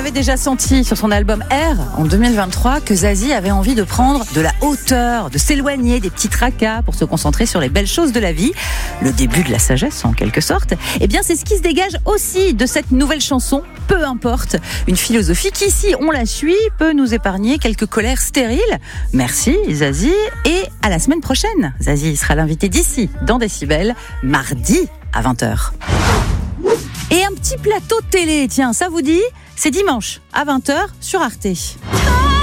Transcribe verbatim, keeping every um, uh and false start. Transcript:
avait déjà senti sur son album R en deux mille vingt-trois que Zazie avait envie de prendre de la hauteur, de s'éloigner des petits tracas pour se concentrer sur les belles choses de la vie. Le début de la sagesse en quelque sorte. Eh bien c'est ce qui se dégage aussi de cette nouvelle chanson, Peu importe. Une philosophie qui, si on la suit, peut nous épargner quelques colères stériles. Merci Zazie et à la semaine prochaine. Zazie sera l'invité d'ici dans Décibel, mardi à vingt heures. Et un petit plateau de télé, tiens, ça vous dit ? C'est dimanche à vingt heures sur Arte.